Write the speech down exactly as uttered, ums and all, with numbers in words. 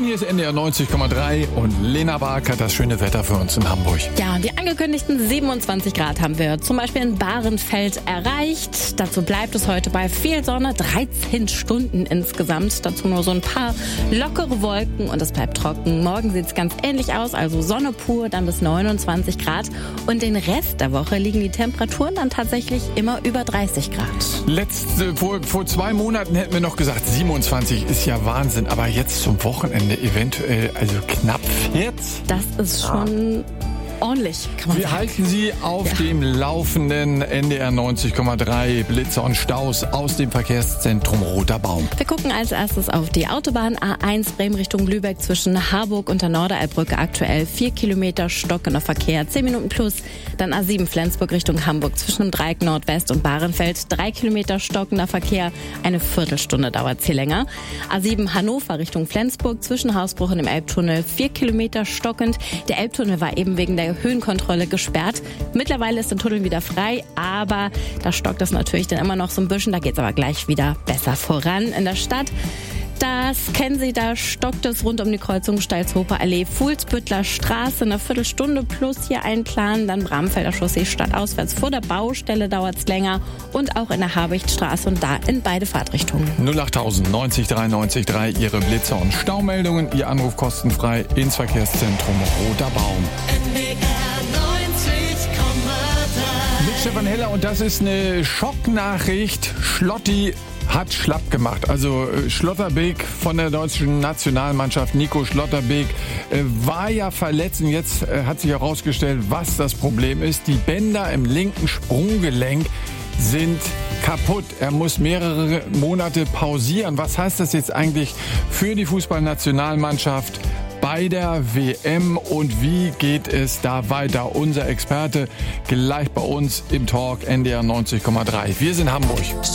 Hier ist N D R neunzig Komma drei und Lena Bark hat das schöne Wetter für uns in Hamburg. Ja, und die angekündigten siebenundzwanzig Grad haben wir zum Beispiel in Bahrenfeld erreicht. Dazu bleibt es heute bei viel Sonne, dreizehn Stunden insgesamt. Dazu nur so ein paar lockere Wolken und es bleibt trocken. Morgen sieht es ganz ähnlich aus, also Sonne pur, dann bis neunundzwanzig Grad. Und den Rest der Woche liegen die Temperaturen dann tatsächlich immer über dreißig Grad. Letzte, vor, vor zwei Monaten hätten wir noch gesagt, siebenundzwanzig ist ja Wahnsinn, aber jetzt zum Wochenende eventuell, also knapp vierzig. Das ist schon ordentlich, kann man Wir sagen. halten Sie auf Ja. dem Laufenden. N D R neunzig Komma drei, Blitzer und Staus aus dem Verkehrszentrum Roter Baum. Wir gucken als erstes auf die Autobahn A eins Bremen Richtung Lübeck zwischen Harburg und der Norderelbbrücke. Aktuell vier Kilometer stockender Verkehr, zehn Minuten plus. Dann A sieben Flensburg Richtung Hamburg zwischen dem Dreieck Nordwest und Bahrenfeld. drei Kilometer stockender Verkehr, eine Viertelstunde dauert es hier länger. A sieben Hannover Richtung Flensburg zwischen Hausbruch und dem Elbtunnel. vier Kilometer stockend. Der Elbtunnel war eben wegen der Höhenkontrolle gesperrt. Mittlerweile ist der Tunnel wieder frei, aber da stockt es natürlich dann immer noch so ein bisschen. Da geht es aber gleich wieder besser voran in der Stadt. Das kennen Sie, da stockt es rund um die Kreuzung Steilshofer Allee, Fuhlsbüttler Straße, eine Viertelstunde plus hier einplanen, dann Bramfelder Chaussee stadtauswärts. Vor der Baustelle dauert es länger und auch in der Habichtstraße und da in beide Fahrtrichtungen. null achttausend neunzig drei neunzig drei, Ihre Blitzer und Staumeldungen, Ihr Anruf kostenfrei ins Verkehrszentrum Roter Baum. Mit Stefan Heller und das ist eine Schocknachricht. Schlotti hat schlapp gemacht. Also äh, Schlotterbeck von der deutschen Nationalmannschaft, Nico Schlotterbeck, äh, war ja verletzt und jetzt äh, hat sich herausgestellt, was das Problem ist. Die Bänder im linken Sprunggelenk sind kaputt. Er muss mehrere Monate pausieren. Was heißt das jetzt eigentlich für die Fußballnationalmannschaft bei der W M und wie geht es da weiter? Unser Experte gleich bei uns im Talk N D R neunzig Komma drei. Wir sind Hamburg.